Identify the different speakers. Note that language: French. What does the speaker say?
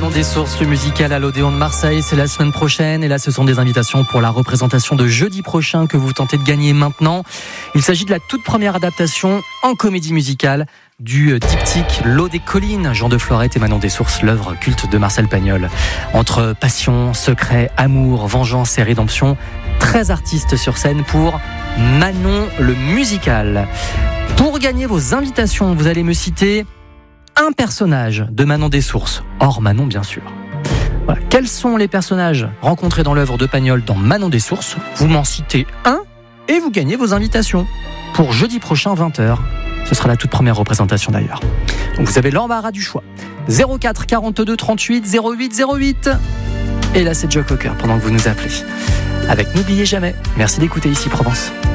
Speaker 1: Manon des Sources, le musical à l'Odéon de Marseille, c'est la semaine prochaine. Et là, ce sont des invitations pour la représentation de jeudi prochain que vous tentez de gagner maintenant. Il s'agit de la toute première adaptation en comédie musicale du diptyque L'eau des collines, Jean de Florette et Manon des Sources, l'œuvre culte de Marcel Pagnol. Entre passion, secret, amour, vengeance et rédemption, 13 artistes sur scène pour Manon le musical. Pour gagner vos invitations, vous allez me citer un personnage de Manon des Sources, hors Manon bien sûr. Voilà. Quels sont les personnages rencontrés dans l'œuvre de Pagnol dans Manon des Sources? Vous m'en citez un et vous gagnez vos invitations pour jeudi prochain 20h. Ce sera la toute première représentation d'ailleurs. Donc vous avez l'embarras du choix. 04 42 38 08 08. Et là c'est Joe Cocker pendant que vous nous appelez. Avec N'oubliez jamais. Merci d'écouter ici Provence.